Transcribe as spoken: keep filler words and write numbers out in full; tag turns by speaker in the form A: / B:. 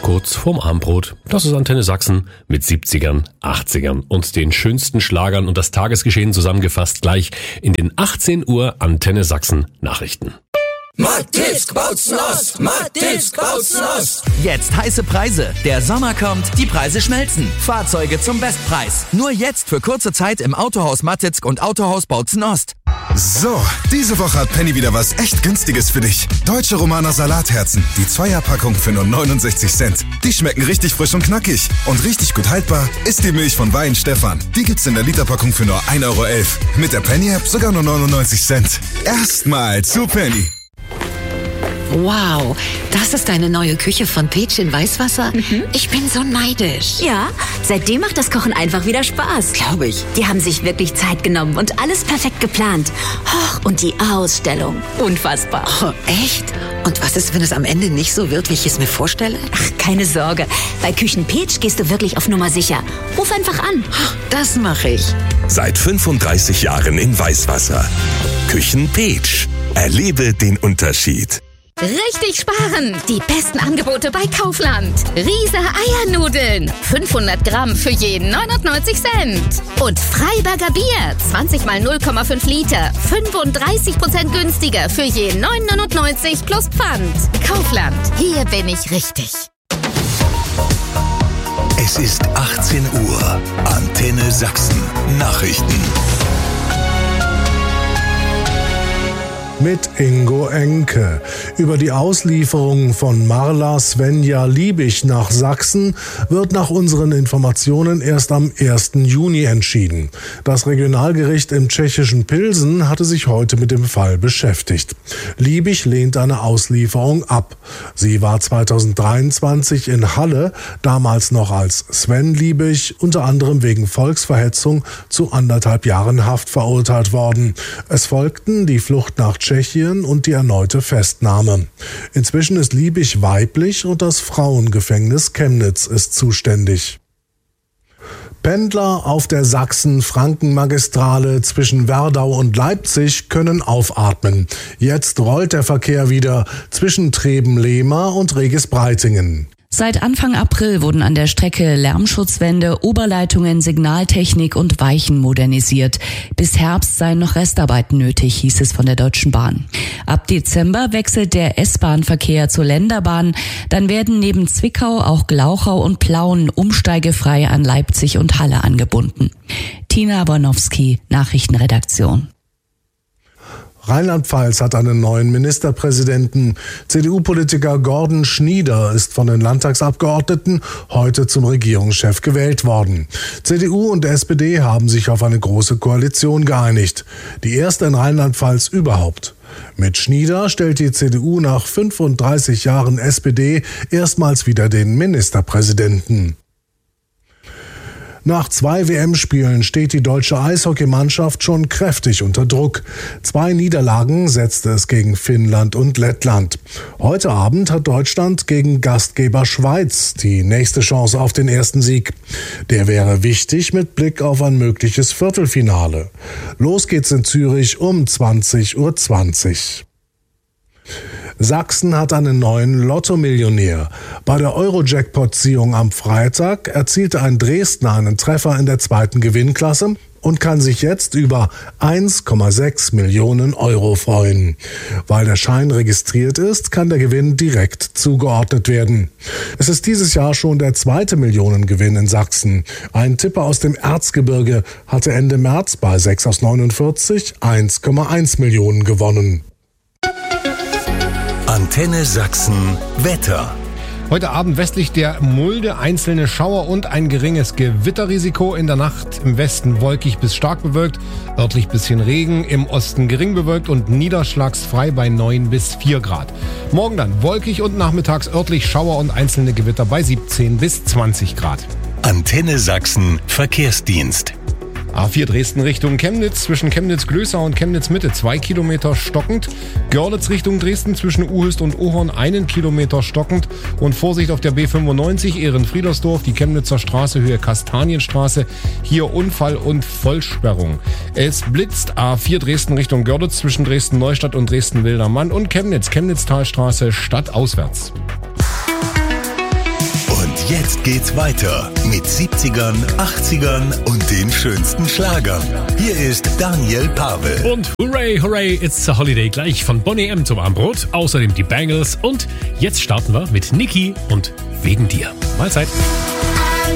A: kurz vorm Abendbrot. Das ist Antenne Sachsen mit siebzigern, achtzigern und den schönsten Schlagern und das Tagesgeschehen zusammengefasst gleich in den achtzehn Uhr Antenne Sachsen Nachrichten.
B: Mattisk Bautzen Mattisk Bautzen
C: Jetzt heiße Preise. Der Sommer kommt, die Preise schmelzen. Fahrzeuge zum Bestpreis. Nur jetzt für kurze Zeit im Autohaus Mattisk und Autohaus Bautzen Ost.
D: So, diese Woche hat Penny wieder was echt Günstiges für dich. Deutsche Romaner Salatherzen. Die Zweierpackung für nur neunundsechzig Cent. Die schmecken richtig frisch und knackig. Und richtig gut haltbar ist die Milch von Wein Stefan. Die gibt's in der Literpackung für nur ein Euro elf. Mit der Penny-App sogar nur neunundneunzig Cent. Erstmal zu Penny.
E: Wow, das ist deine neue Küche von Peach in Weißwasser?
F: Mhm.
E: Ich bin so neidisch.
F: Ja, seitdem macht das Kochen einfach wieder Spaß.
E: Glaube ich.
F: Die haben sich wirklich Zeit genommen und alles perfekt geplant. Och, und die Ausstellung. Unfassbar.
E: Oh, echt? Und was ist, wenn es am Ende nicht so wird, wie ich es mir vorstelle?
F: Ach, keine Sorge. Bei Küchen Peach gehst du wirklich auf Nummer sicher. Ruf einfach an.
E: Das mache ich.
G: Seit fünfunddreißig Jahren in Weißwasser. Küchen Peach. Erlebe den Unterschied.
H: Richtig sparen! Die besten Angebote bei Kaufland. Riese Eiernudeln. fünfhundert Gramm für jeden neunundneunzig Cent. Und Freiberger Bier. zwanzig mal null Komma fünf Liter. fünfunddreißig Prozent günstiger für jeden neun neunundneunzig plus Pfand. Kaufland. Hier bin ich richtig.
G: Es ist achtzehn Uhr. Antenne Sachsen. Nachrichten.
I: Mit Ingo Enke. Über die Auslieferung von Marla Svenja Liebig nach Sachsen wird nach unseren Informationen erst am ersten Juni entschieden. Das Regionalgericht im tschechischen Pilsen hatte sich heute mit dem Fall beschäftigt. Liebig lehnt eine Auslieferung ab. Sie war zweitausenddreiundzwanzig in Halle, damals noch als Sven Liebig, unter anderem wegen Volksverhetzung zu anderthalb Jahren Haft verurteilt worden. Es folgten die Flucht nach Tschechien und die erneute Festnahme. Inzwischen ist Liebig weiblich und das Frauengefängnis Chemnitz ist zuständig. Pendler auf der Sachsen-Franken-Magistrale zwischen Werdau und Leipzig können aufatmen. Jetzt rollt der Verkehr wieder zwischen Treben-Lehmar und Regis-Breitingen.
J: Seit Anfang April wurden an der Strecke Lärmschutzwände, Oberleitungen, Signaltechnik und Weichen modernisiert. Bis Herbst seien noch Restarbeiten nötig, hieß es von der Deutschen Bahn. Ab Dezember wechselt der S-Bahn-Verkehr zur Länderbahn. Dann werden neben Zwickau auch Glauchau und Plauen umsteigefrei an Leipzig und Halle angebunden. Tina Bornowski, Nachrichtenredaktion.
I: Rheinland-Pfalz hat einen neuen Ministerpräsidenten. C D U-Politiker Gordon Schnieder ist von den Landtagsabgeordneten heute zum Regierungschef gewählt worden. C D U und S P D haben sich auf eine große Koalition geeinigt. Die erste in Rheinland-Pfalz überhaupt. Mit Schnieder stellt die C D U nach fünfunddreißig Jahren S P D erstmals wieder den Ministerpräsidenten. Nach zwei W M-Spielen steht die deutsche Eishockeymannschaft schon kräftig unter Druck. Zwei Niederlagen setzte es gegen Finnland und Lettland. Heute Abend hat Deutschland gegen Gastgeber Schweiz die nächste Chance auf den ersten Sieg. Der wäre wichtig mit Blick auf ein mögliches Viertelfinale. Los geht's in Zürich um zwanzig Uhr zwanzig. Sachsen hat einen neuen Lotto-Millionär. Bei der Euro-Jackpot-Ziehung am Freitag erzielte ein Dresdner einen Treffer in der zweiten Gewinnklasse und kann sich jetzt über eins Komma sechs Millionen Euro freuen. Weil der Schein registriert ist, kann der Gewinn direkt zugeordnet werden. Es ist dieses Jahr schon der zweite Millionengewinn in Sachsen. Ein Tipper aus dem Erzgebirge hatte Ende März bei sechs aus neunundvierzig eins Komma eins Millionen gewonnen.
G: Antenne Sachsen Wetter.
K: Heute Abend westlich der Mulde einzelne Schauer und ein geringes Gewitterrisiko. In der Nacht im Westen wolkig bis stark bewölkt, örtlich bisschen Regen, im Osten gering bewölkt und niederschlagsfrei bei neun bis vier Grad. Morgen dann wolkig und nachmittags örtlich Schauer und einzelne Gewitter bei siebzehn bis zwanzig Grad.
G: Antenne Sachsen Verkehrsdienst.
K: A vier Dresden Richtung Chemnitz, zwischen Chemnitz-Glößau und Chemnitz-Mitte zwei Kilometer stockend. Görlitz Richtung Dresden zwischen Uhöst und Ohorn einen Kilometer stockend. Und Vorsicht auf der B fünfundneunzig Ehrenfriedersdorf, die Chemnitzer Straße, Höhe Kastanienstraße. Hier Unfall und Vollsperrung. Es blitzt A vier Dresden Richtung Görlitz zwischen Dresden-Neustadt und Dresden-Wildermann und Chemnitz, Chemnitztalstraße stadtauswärts.
G: jetzt geht's weiter mit siebzigern, achtzigern und den schönsten Schlagern. Hier ist Daniel Pavel.
A: Und hooray, hooray, it's a holiday. Gleich von Boney M. zum Abendbrot. Außerdem die Bangles. Und jetzt starten wir mit Niki und Wegen dir. Mahlzeit.